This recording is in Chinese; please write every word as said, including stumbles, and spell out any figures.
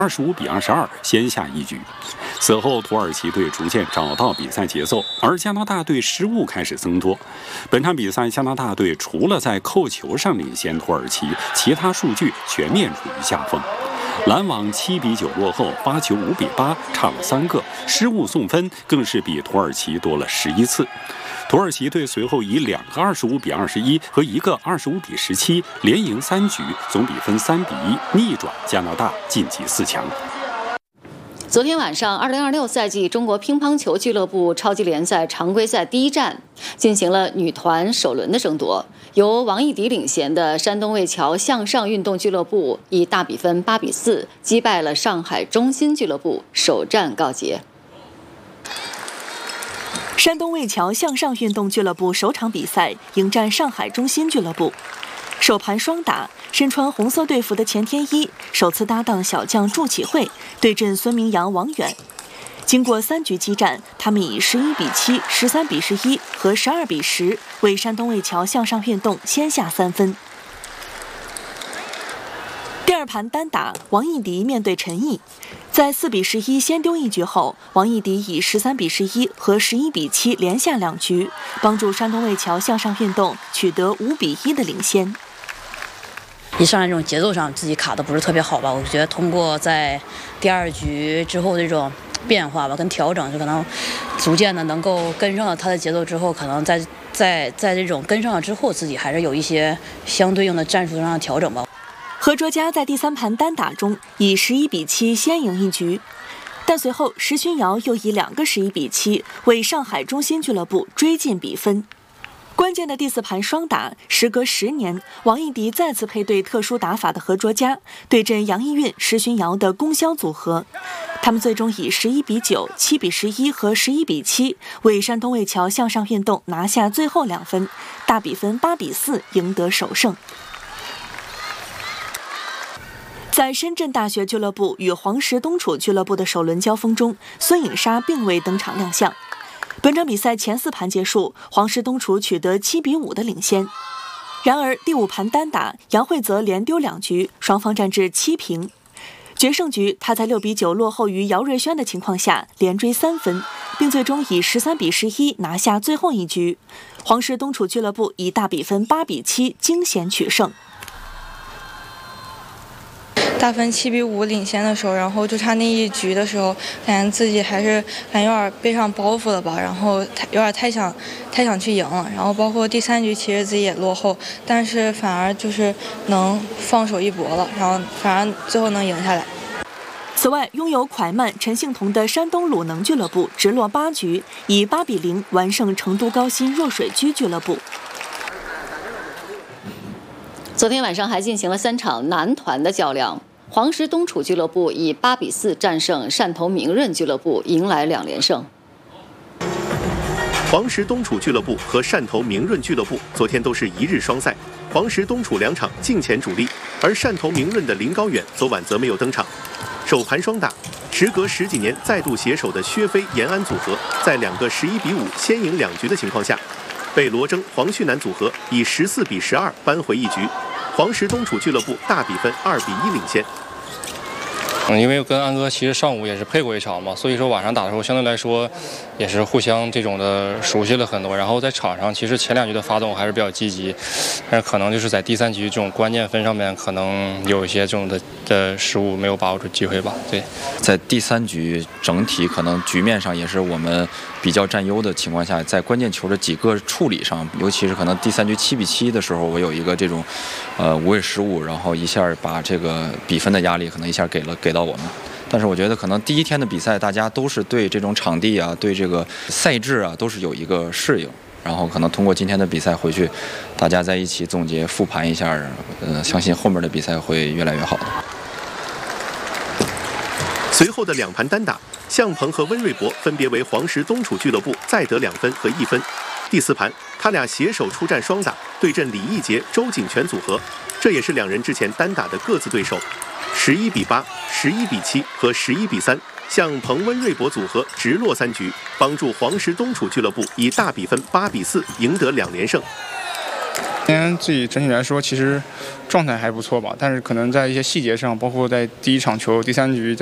二十五比二十二先下一局。此后，土耳其队逐渐找到比赛节奏，而加拿大队失误开始增多。本场比赛，加拿大队除了在扣球上领先土耳其，其他数据全面处于下风。篮网七比九落后，发球五比八差了三个，失误送分更是比土耳其多了十一次。土耳其队随后以两个二十五比二十一和一个二十五比十七连赢三局，总比分三比一逆转加拿大晋级四强。 昨天晚上，二零二六赛季中国乒乓球俱乐部超级联赛常规赛第一站进行了女团首轮的争夺。由王艺迪领衔的山东魏桥向上运动俱乐部以大比分八比四击败了上海中心俱乐部，首战告捷。 山东魏桥向上运动俱乐部首场比赛迎战上海中心俱乐部。首盘双打，身穿红色队服的钱天一首次搭档小将祝启慧对阵孙明阳、王远。经过三局激战，他们以十一比七、十三比十一和十二比十为山东魏桥向上运动先下三分。第二盘单打，王艺迪面对陈毅，在四比十一先丢一局后，王艺迪以十三比十一和十一比七连下两局，帮助山东魏桥向上运动取得五比一的领先。 一上来这种节奏上自己卡的不是特别好吧，我觉得通过在第二局之后这种变化吧跟调整，就可能逐渐的能够跟上了他的节奏之后，可能在在在这种跟上了之后，自己还是有一些相对应的战术上的调整吧。 何卓佳在第三盘单打中以十一比七先赢一局，但随后石勋瑶又以两个十一比七为上海中心俱乐部追进比分。关键的第四盘双打，时隔十年，王艺迪再次配对特殊打法的何卓佳对阵杨艺运、石勋瑶的供销组合，他们最终以十一比九、七比十一和十一比七为山东魏桥向上运动拿下最后两分，大比分八比四赢得首胜。在深圳大学俱乐部与黄石东楚俱乐部的首轮交锋中，孙颖莎并未登场亮相。本场比赛前四盘结束，黄石东楚取得七比五的领先。然而第五盘单打，杨慧泽连丢两局，双方战至七平。决胜局，他在六比九落后于姚瑞轩的情况下连追三分，并最终以十三比十一拿下最后一局。黄石东楚俱乐部以大比分八比七惊险取胜。 大分七比五领先的时候，然后就差那一局的时候，感觉自己还是感觉有点背上包袱了吧，然后有点太想太想去赢了，然后包括第三局其实自己也落后，但是反而就是能放手一搏了，然后反而最后能赢下来。 此外，拥有蒯曼、陈幸同的山东鲁能俱乐部直落八局，以八比零完胜成都高新弱水居俱乐部。 昨天晚上还进行了三场男团的较量。黄石东楚俱乐部以八比四战胜汕头明润俱乐部，迎来两连胜。 黄石东楚俱乐部和汕头明润俱乐部昨天都是一日双赛，黄石东楚两场净前主力，而汕头明润的林高远昨晚则没有登场。首盘双打，时隔十几年再度携手的薛飞、延安组合，在两个十一比五先赢两局的情况下，被罗铮、黄旭南组合以十四比十二扳回一局。黄石东楚俱乐部大比分二比一领先。 嗯，因为跟安哥其实上午也是配过一场嘛，所以说晚上打的时候相对来说也是互相这种的熟悉了很多。然后在场上其实前两局的发动还是比较积极，但是可能就是在第三局这种关键分上面可能有一些这种的的失误，没有把握住机会吧。对， 在第三局整体可能局面上也是我们比较占优的情况下，在关键球的几个处理上，尤其是可能第三局七比七的时候，我有一个这种呃无谓失误，然后一下把这个比分的压力可能一下给了给到我们。但是我觉得可能第一天的比赛，大家都是对这种场地啊，对这个赛制啊，都是有一个适应。然后可能通过今天的比赛回去，大家在一起总结复盘一下，呃，相信后面的比赛会越来越好的。 随后的两盘单打，向鹏和温瑞博分别为黄石东楚俱乐部再得两分和一分。第四盘，他俩携手出战双打，对阵李义杰、周景泉组合，这也是两人之前单打的各自对手。十一比八、十一比七和十一比三，向鹏温瑞博组合直落三局，帮助黄石东楚俱乐部以大比分八比四赢得两连胜。 今天自己整体来说，其实状态还不错吧，但是可能在一些细节上，包括在第一场球、第三局。